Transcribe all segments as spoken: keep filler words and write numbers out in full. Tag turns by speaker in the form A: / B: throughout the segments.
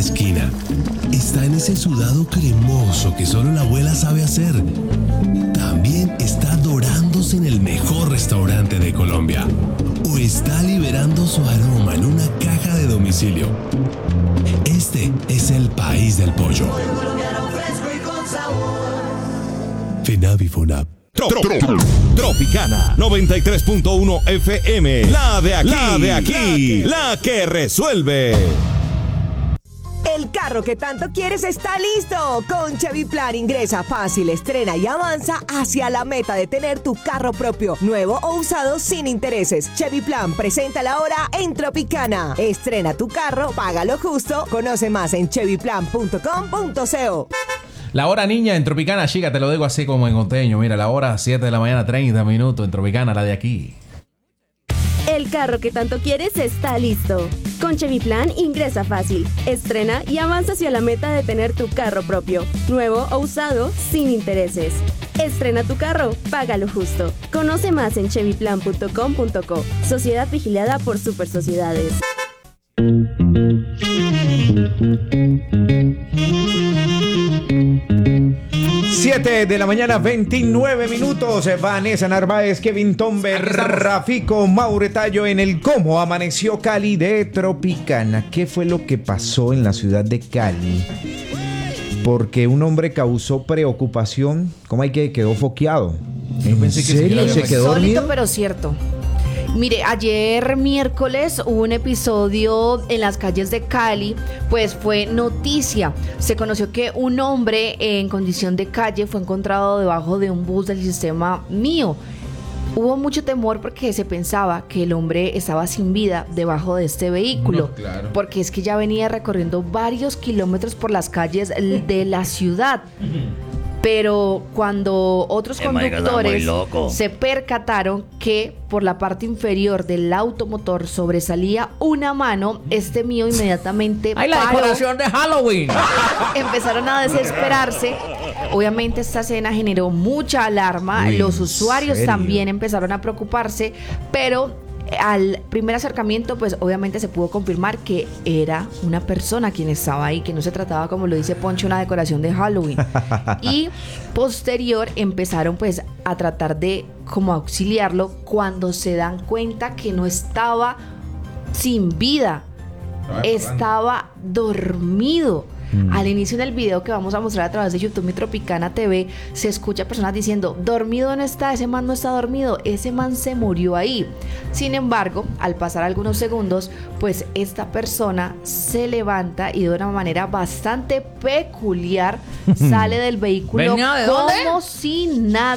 A: esquina. Está en ese sudado cremoso que solo la abuela sabe hacer. También está dorándose en el mejor restaurante de Colombia. O está liberando su aroma en una caja de domicilio. Este es el país del pollo. Finavi Funab.
B: Tro, tro, Tropicana noventa y tres punto uno F M. La de aquí. La de aquí. La que resuelve.
C: El carro que tanto quieres está listo. Con Chevy Plan ingresa fácil, estrena y avanza hacia la meta de tener tu carro propio, nuevo o usado sin intereses. Chevy Plan presenta la hora en Tropicana. Estrena tu carro, págalo justo. Conoce más en chevy plan punto com punto co.
D: La hora niña en Tropicana, chica, te lo digo así como en costeño. Mira, la hora siete de la mañana, treinta minutos en Tropicana, la de aquí.
E: El carro que tanto quieres está listo. Con Chevy Plan ingresa fácil, estrena y avanza hacia la meta de tener tu carro propio, nuevo o usado, sin intereses. Estrena tu carro, págalo justo. Conoce más en chevy plan punto com punto co. Sociedad vigilada por Super Sociedades.
F: siete de la mañana, veintinueve minutos. Vanessa Narváez, Kevin Tomber, Rafico Mauretallo en el Cómo Amaneció Cali de Tropicana. ¿Qué fue lo que pasó en la ciudad de Cali? Porque un hombre causó preocupación. ¿Cómo hay que quedó foqueado? ¿En
D: pensé que
F: serio? ¿Se quedó dormido?
G: Insólito, pero cierto. Mire, ayer miércoles hubo un episodio en las calles de Cali, pues fue noticia. Se conoció que un hombre en condición de calle fue encontrado debajo de un bus del sistema Mío. Hubo mucho temor porque se pensaba que el hombre estaba sin vida debajo de este vehículo,
D: No, claro.
G: porque es que ya venía recorriendo varios kilómetros por las calles de la ciudad. Pero cuando otros conductores se percataron que por la parte inferior del automotor sobresalía una mano, este Mío inmediatamente
H: ¡ay, la
G: paró.
H: decoración de Halloween!
G: Empezaron a desesperarse. Obviamente esta escena generó mucha alarma.
F: Uy,
G: Los usuarios
F: ¿serio?
G: también empezaron a preocuparse, pero al primer acercamiento, pues obviamente se pudo confirmar que era una persona quien estaba ahí, que no se trataba, como lo dice Poncho, una decoración de Halloween. Y posterior empezaron pues a tratar de como auxiliarlo cuando se dan cuenta que no estaba sin vida, estaba dormido. Al inicio del video que vamos a mostrar a través de YouTube Mi Tropicana T V, se escucha personas diciendo: dormido no está, ese man no está dormido, ese man se murió ahí. Sin embargo, al pasar algunos segundos, pues esta persona se levanta y de una manera bastante peculiar sale del vehículo.
H: ¿Venía de dónde?
G: Como si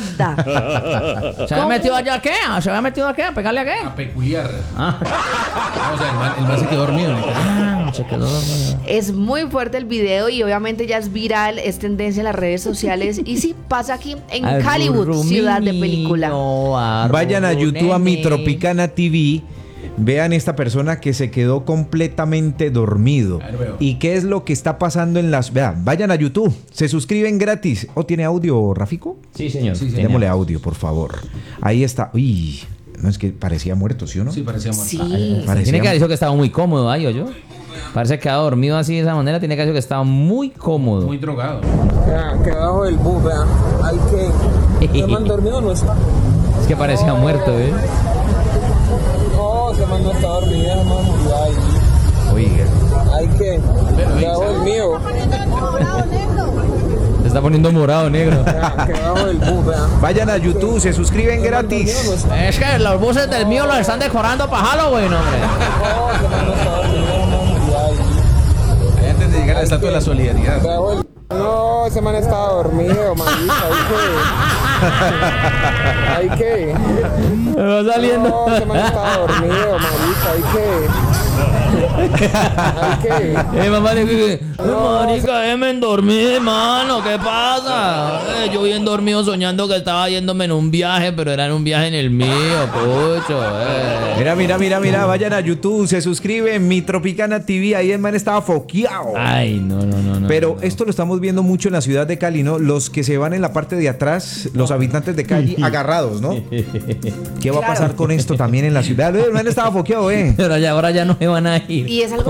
G: nada.
H: ¿Se había metido allá a qué? ¿Se había metido a qué? ¿A pegarle a qué?
D: A peculiar.
H: Ah.
D: O sea, el man, el man se quedó dormido.
H: Ah, se quedó dormido.
G: Es muy fuerte el video y obviamente ya es viral, es tendencia en las redes sociales. Y sí, pasa aquí en Hollywood, ciudad de película.
F: Vayan a YouTube a Mi Tropicana T V. Vean esta persona que se quedó completamente dormido. ¿Y qué es lo que está pasando en las... Vean, vayan a YouTube, se suscriben gratis. ¿O tiene audio, Rafico?
H: Sí, señor. Sí,
F: señor. Démosle audio, por favor. Ahí está. Uy, no, es que parecía muerto, ¿sí o no?
D: Sí, parecía muerto.
G: Sí.
F: Ah, parecía...
H: Tiene que haber dicho que estaba muy cómodo ahí, ¿o yo? Parece que ha dormido así de esa manera. Tiene que haber dicho que estaba muy cómodo.
D: Muy drogado.
I: Vean, que debajo del bus, vean. Hay que... ¿El man dormido no está?
H: Es que parecía
I: Oh.
H: muerto, ¿eh?
I: No, ese man no está dormido, ese man murió ahí.
F: Oiga.
I: Hay que... Debajo del mío.
H: Se está poniendo morado, negro.
I: Vean, que debajo del bus, vean.
F: Vayan a YouTube, se suscriben gratis.
H: Es que los buses del mío los están decorando para Halloween, hombre.
I: No, ese man no está dormido, ese man murió ahí.
D: Ahí antes de llegar a la estatua de la solidaridad.
I: Debajo del... No, ese man estaba dormido, manita. Hay que... Hay que...
H: Me va saliendo.
I: No, ese man estaba dormido, marica. Hay que... Hay que...
H: Eh, mamá, le marica, déjame dormir, mano. ¿Qué pasa? Eh, yo bien dormido soñando que estaba yéndome en un viaje, pero era en un viaje en el mío, pucho. Eh.
F: Mira, mira, mira, mira. Vayan a YouTube, se suscriben. Mi Tropicana T V. Ahí el man estaba foqueado.
H: Ay, no, no, no, no.
F: Pero esto lo estamos viendo mucho en la ciudad de Cali, ¿no? Los que se van en la parte de atrás, los habitantes de Cali, agarrados, ¿no? ¿Qué va a pasar con esto también en la ciudad? El man estaba foqueado, ¿eh?
H: Pero ya, ahora ya no se van a ir.
G: Y es algo